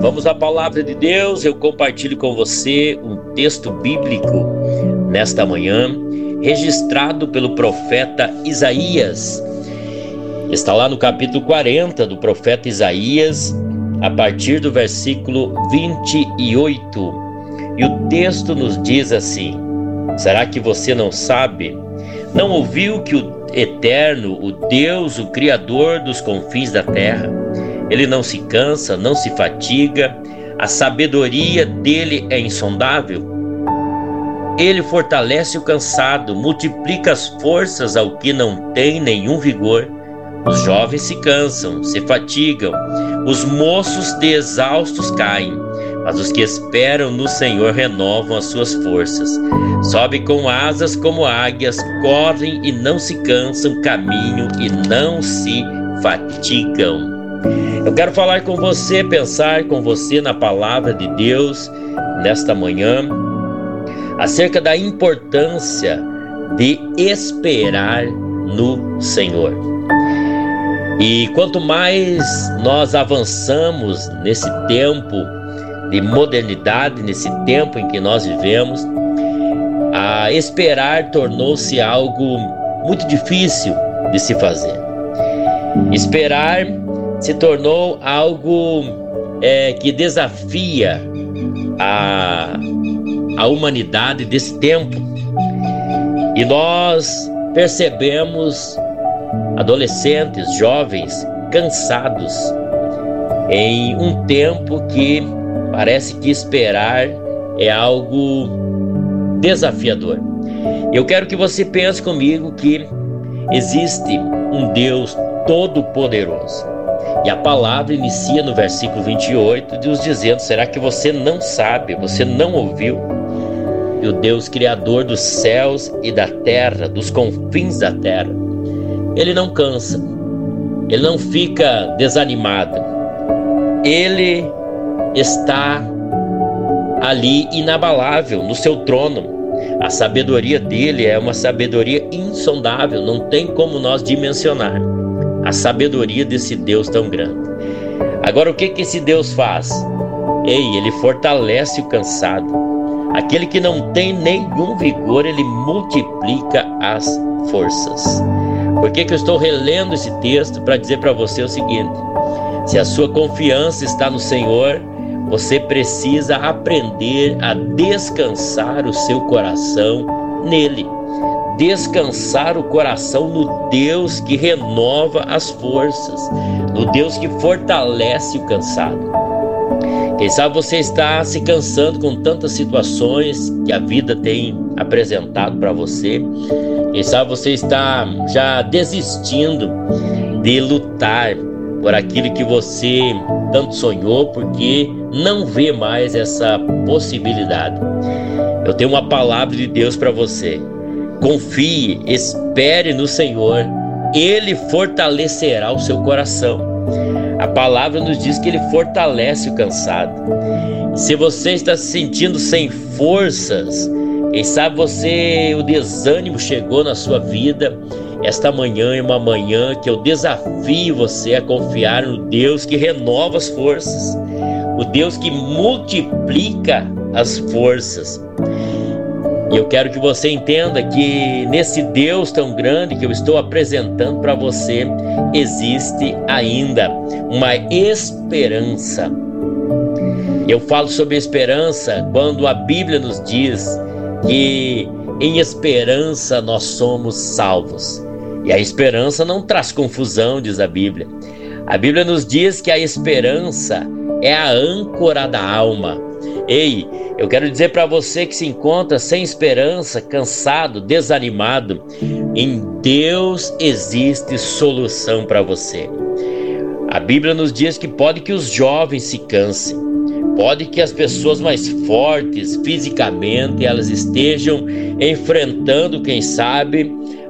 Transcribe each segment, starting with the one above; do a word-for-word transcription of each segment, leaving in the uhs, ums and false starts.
Vamos à palavra de Deus. Eu compartilho com você um texto bíblico nesta manhã, registrado pelo profeta Isaías. Está lá no capítulo quarenta do profeta Isaías, a partir do versículo vinte e oito. E o texto nos diz assim: será que você não sabe? Não ouviu que o Eterno, o Deus, o Criador dos confins da terra, ele não se cansa, não se fatiga, a sabedoria dele é insondável? Ele fortalece o cansado, multiplica as forças ao que não tem nenhum vigor. Os jovens se cansam, se fatigam, os moços de exaustos caem, mas os que esperam no Senhor renovam as suas forças. Sobem com asas como águias, correm e não se cansam, caminham e não se fatigam. Eu quero falar com você, pensar com você na palavra de Deus nesta manhã, acerca da importância de esperar no Senhor. E quanto mais nós avançamos nesse tempo de modernidade, nesse tempo em que nós vivemos, a esperar tornou-se algo muito difícil de se fazer. Esperar se tornou algo é, que desafia a, a humanidade desse tempo. E nós percebemos adolescentes, jovens, cansados em um tempo que parece que esperar é algo desafiador. Eu quero que você pense comigo que existe um Deus todo-poderoso. E a palavra inicia no versículo vinte e oito, nos dizendo: será que você não sabe, você não ouviu? Que o Deus Criador dos céus e da terra, dos confins da terra, ele não cansa, ele não fica desanimado, ele está ali inabalável no seu trono. A sabedoria dele é uma sabedoria insondável, não tem como nós dimensionar a sabedoria desse Deus tão grande. Agora, o que que esse Deus faz? Ei, ele fortalece o cansado. Aquele que não tem nenhum vigor, ele multiplica as forças. Por que que eu estou relendo esse texto? Para dizer para você o seguinte: se a sua confiança está no Senhor, você precisa aprender a descansar o seu coração nele. Descansar o coração no Deus que renova as forças, no Deus que fortalece o cansado. Quem sabe você está se cansando com tantas situações que a vida tem apresentado para você. Quem sabe você está já desistindo de lutar por aquilo que você tanto sonhou, porque não vê mais essa possibilidade. Eu tenho uma palavra de Deus para você. Confie, espere no Senhor, ele fortalecerá o seu coração. A palavra nos diz que ele fortalece o cansado. Se você está se sentindo sem forças, quem sabe você, o desânimo chegou na sua vida, esta manhã é uma manhã que eu desafio você a confiar no Deus que renova as forças, o Deus que multiplica as forças. E eu quero que você entenda que nesse Deus tão grande que eu estou apresentando para você, existe ainda uma esperança. Eu falo sobre esperança quando a Bíblia nos diz que em esperança nós somos salvos. E a esperança não traz confusão, diz a Bíblia. A Bíblia nos diz que a esperança é a âncora da alma. Ei, eu quero dizer para você que se encontra sem esperança, cansado, desanimado, em Deus existe solução para você. A Bíblia nos diz que pode que os jovens se cansem, pode que as pessoas mais fortes fisicamente elas estejam enfrentando, quem sabe,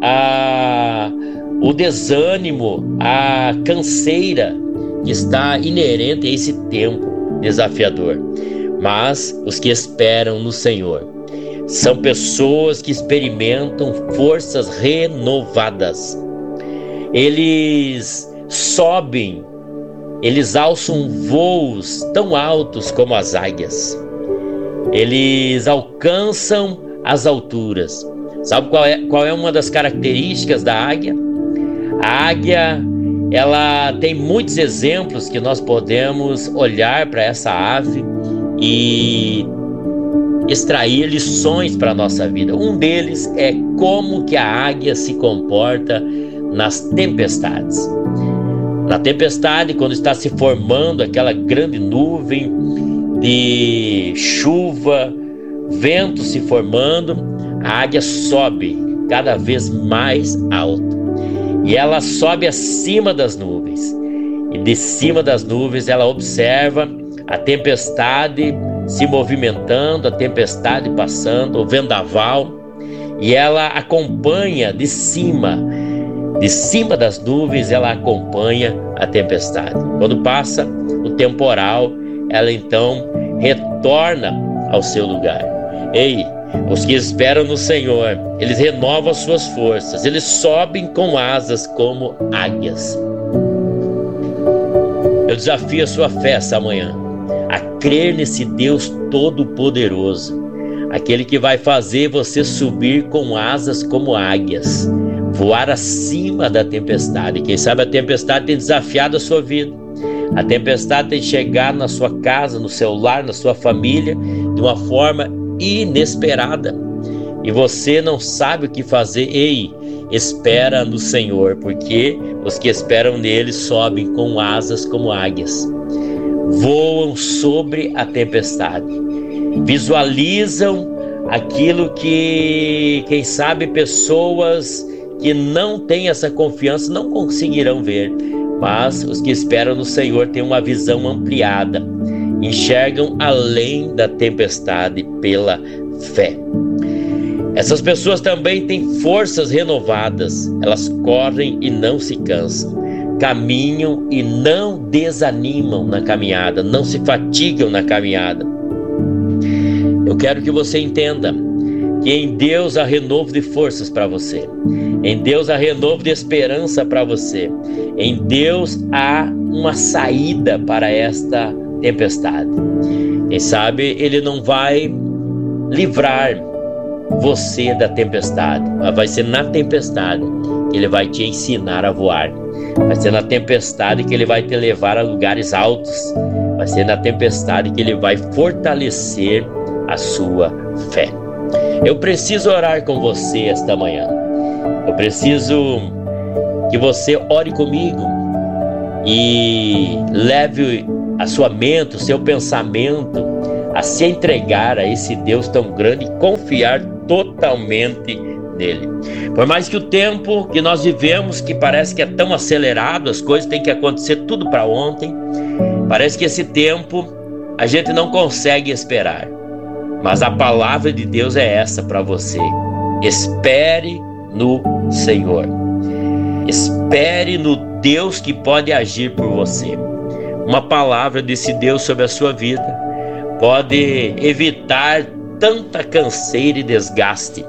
a, o desânimo, a canseira que está inerente a esse tempo desafiador. Mas os que esperam no Senhor são pessoas que experimentam forças renovadas. Eles sobem eles alçam voos tão altos como as águias. Eles alcançam as alturas. Sabe qual é, qual é uma das características da águia? A águia, ela tem muitos exemplos que nós podemos olhar para essa ave e extrair lições para a nossa vida. Um deles é como que a águia se comporta nas tempestades. Na tempestade, quando está se formando aquela grande nuvem de chuva, vento se formando, a águia sobe cada vez mais alto. E ela sobe acima das nuvens. E de cima das nuvens ela observa a tempestade se movimentando, a tempestade passando, o vendaval. E ela acompanha de cima, de cima das nuvens ela acompanha a tempestade. Quando passa o temporal, ela então retorna ao seu lugar. Ei, os que esperam no Senhor, eles renovam as suas forças, eles sobem com asas como águias. Eu desafio a sua fé essa manhã, a crer nesse Deus Todo-Poderoso, aquele que vai fazer você subir com asas como águias, voar acima da tempestade. Quem sabe a tempestade tem desafiado a sua vida, a tempestade tem chegado na sua casa, no seu lar, na sua família, de uma forma inesperada, e você não sabe o que fazer. Ei, espera no Senhor, porque os que esperam nele sobem com asas como águias, voam sobre a tempestade, visualizam aquilo que, quem sabe, pessoas que não têm essa confiança não conseguirão ver, mas os que esperam no Senhor têm uma visão ampliada, enxergam além da tempestade pela fé. Essas pessoas também têm forças renovadas, elas correm e não se cansam, caminham e não desanimam na caminhada, não se fatigam na caminhada. Eu quero que você entenda que em Deus há renovo de forças para você, em Deus há renovo de esperança para você, em Deus há uma saída para esta tempestade. Quem sabe Ele não vai livrar você da tempestade, mas vai ser na tempestade que Ele vai te ensinar a voar. Vai ser na tempestade que Ele vai te levar a lugares altos. Vai ser na tempestade que Ele vai fortalecer a sua fé. Eu preciso orar com você esta manhã. Eu preciso que você ore comigo e leve a sua mente, o seu pensamento a se entregar a esse Deus tão grande e confiar totalmente nele. Por mais que o tempo que nós vivemos, que parece que é tão acelerado, as coisas têm que acontecer tudo para ontem, parece que esse tempo a gente não consegue esperar. Mas a palavra de Deus é essa para você: espere no Senhor, espere no Deus que pode agir por você. Uma palavra desse Deus sobre a sua vida pode evitar tanta canseira e desgaste,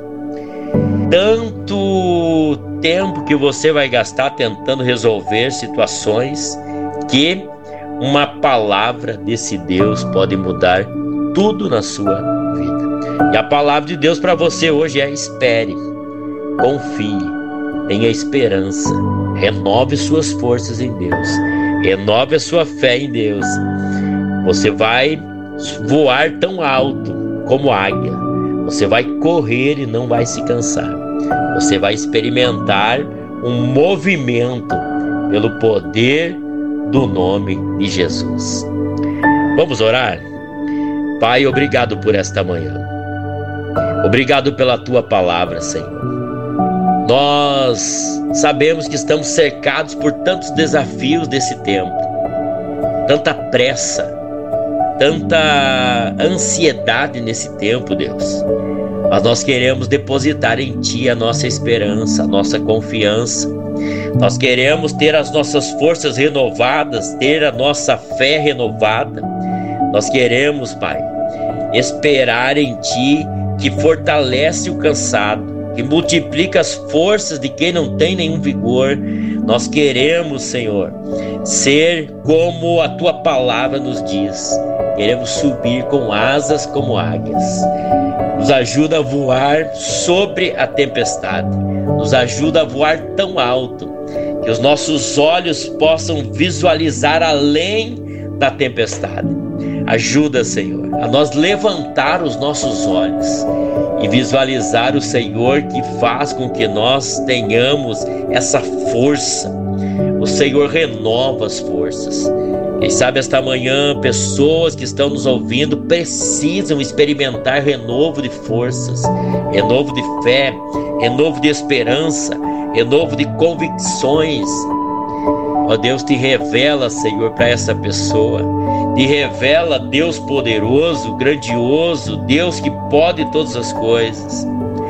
tanto tempo que você vai gastar tentando resolver situações, que uma palavra desse Deus pode mudar tudo na sua vida. E a palavra de Deus para você hoje é: espere, confie, tenha esperança, renove suas forças em Deus, renove a sua fé em Deus. Você vai voar tão alto como águia, você vai correr e não vai se cansar, você vai experimentar um movimento pelo poder do nome de Jesus. Vamos orar? Pai, obrigado por esta manhã, obrigado pela tua palavra, Senhor. Nós sabemos que estamos cercados por tantos desafios desse tempo, tanta pressa, tanta ansiedade nesse tempo, Deus. Mas nós queremos depositar em Ti a nossa esperança, a nossa confiança. Nós queremos ter as nossas forças renovadas, ter a nossa fé renovada. Nós queremos, Pai, esperar em Ti, que fortalece o cansado, que multiplica as forças de quem não tem nenhum vigor. Nós queremos, Senhor, ser como a Tua palavra nos diz. Queremos subir com asas como águias. Nos ajuda a voar sobre a tempestade. Nos ajuda a voar tão alto que os nossos olhos possam visualizar além da tempestade. Ajuda, Senhor, a nós levantar os nossos olhos e visualizar o Senhor que faz com que nós tenhamos essa força. O Senhor renova as forças. Quem sabe esta manhã, pessoas que estão nos ouvindo precisam experimentar renovo de forças, renovo de fé, renovo de esperança, renovo de convicções. Ó Deus, te revela, Senhor, para essa pessoa. Te revela, Deus poderoso, grandioso, Deus que pode todas as coisas.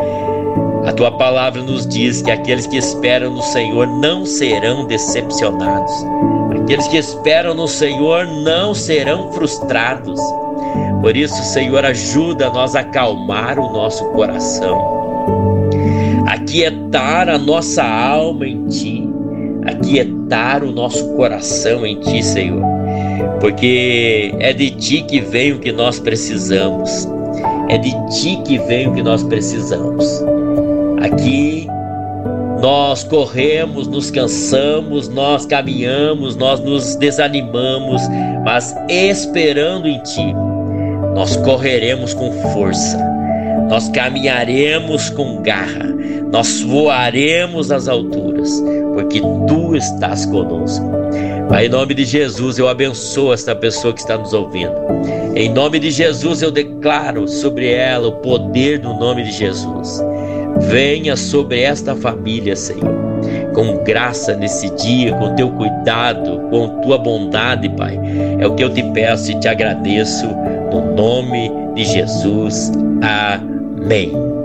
A Tua palavra nos diz que aqueles que esperam no Senhor não serão decepcionados. Aqueles que esperam no Senhor não serão frustrados. Por isso, Senhor, ajuda nós a acalmar o nosso coração, aquietar a nossa alma em Ti, aquietar o nosso coração em Ti, Senhor, porque é de Ti que vem o que nós precisamos, é de Ti que vem o que nós precisamos. Aqui nós corremos, nos cansamos, nós caminhamos, nós nos desanimamos, mas esperando em Ti, nós correremos com força, nós caminharemos com garra, nós voaremos às alturas, porque Tu estás conosco. Pai, em nome de Jesus, eu abençoo esta pessoa que está nos ouvindo. Em nome de Jesus, eu declaro sobre ela o poder do nome de Jesus. Venha sobre esta família, Senhor, com graça nesse dia, com Teu cuidado, com Tua bondade, Pai. É o que eu te peço e te agradeço, no nome de Jesus. Amém.